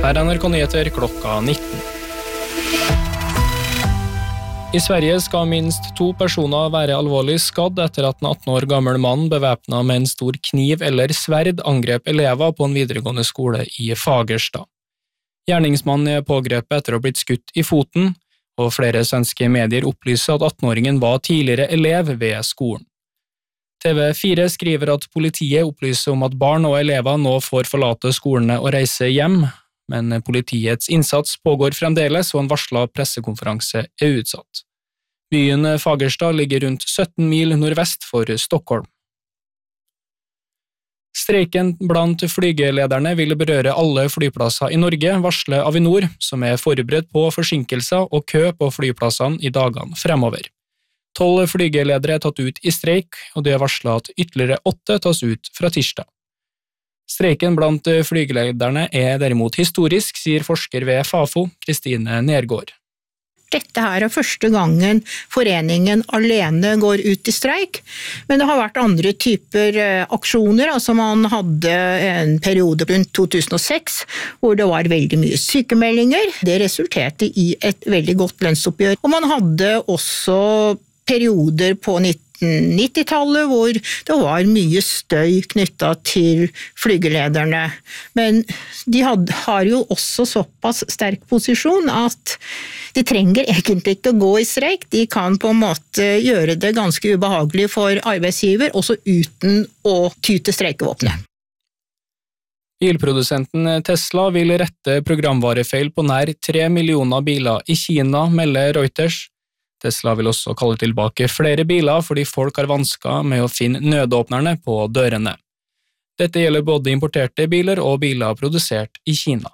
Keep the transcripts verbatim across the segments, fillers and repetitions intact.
Her er N R K Nyheter klokka nitten. I Sverige skal minst to personer være alvorlig skadd etter at en atten år gammel mann bevæpnet med en stor kniv eller sverd angrep elever på en videregående skole i Fagersta. Gjerningsmannen er pågrepet etter å ha blitt skutt i foten, og flere svenske medier opplyser at atten-åringen var tidligere elev ved skolen. T V fire skriver at politiet opplyser om at barn og elever nå får forlate skolene og reise hjem, men politiets innsats pågår fremdeles, og en varslet pressekonferanse er utsatt. Byen Fagersta ligger rundt sytten mil nordvest for Stockholm. Streiken blant flygelederne vil berøre alle flyplasser i Norge, varsler Avinor, som er forberedt på forsinkelser og kø på flyplassene i dagene fremover. Tolv flygeledere er tatt ut i streik, og det er varslet at ytterligere åtte tas ut fra tirsdag. Streiken blant flygelederne er derimot historisk, sier forsker ved Fafo, Kristine Nergård. Dette her er første gangen foreningen alene går ut i streik, men det har vært andre typer aksjoner. Altså man hadde en periode rundt to tusen og seks hvor det var veldig mye sykemeldinger. Det resulterte i et veldig godt lønnsoppgjør. Og man hadde også perioder på nittitallet hvor det var mye støy knyttet til flygelederne. Men de had, har jo også såpass sterk posisjon at de trenger egentlig ikke å gå i streik. De kan på en måte gjøre det ganske ubehagelig for arbeidsgiver, også uten å ty til streikevåpenet. Bilprodusenten Tesla vil rette programvarefeil på nær tre millioner biler i Kina, melder Reuters. Tesla vil også kalle tilbake flere biler fordi folk har vansker med å finne nødåpnerne på dørene. Dette gjelder både importerte biler og biler produsert i Kina.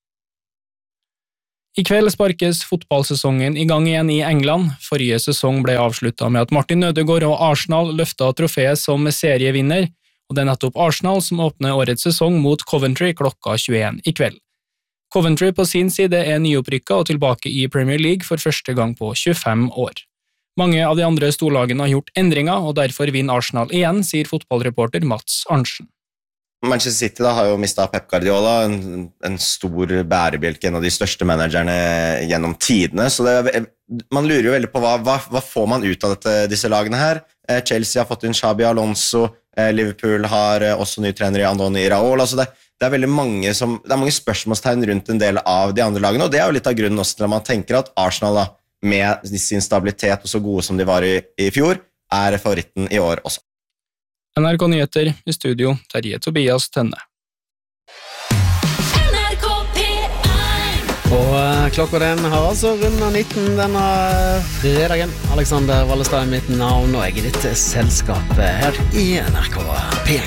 I kveld sparkes fotballsesongen i gang igjen i England. Forrige sesong ble avsluttet med at Martin Ødegaard og Arsenal løftet trofeet som serievinner, og det er nettopp Arsenal som åpner årets sesong mot Coventry klokka tjueen i kveld. Coventry på sin side er nyopprykket og tilbake i Premier League for første gang på tjuefem år. Mange av de andre storlagene har gjort endringer, og derfor vinner Arsenal igjen, sier fotballreporter Mats Arntzen. Manchester City da, har jo mistet Pep Guardiola, en, en stor bærebjelke, en av de største managerne gjennom tidene, så det, man lurer jo veldig på hva, hva, hva får man ut av dette, disse lagene her. Chelsea har fått inn Xabi Alonso, Liverpool har også ny trener i Andoni Iraola, så det Det er veldig mange, som, det er mange spørsmålstegn rundt en del av de andre lagene, og det er jo litt av grunnen også til at man tenker at Arsenal da, med sin stabilitet og så gode som de var i, i fjor, er favoritten i år også. N R K Nyheter i studio, Terje Tobias Tønne. Og klokka den har altså rundt nitten denne fredagen. Alexander Wallestad er mitt navn, og jeg er ditt selskap her i N R K P.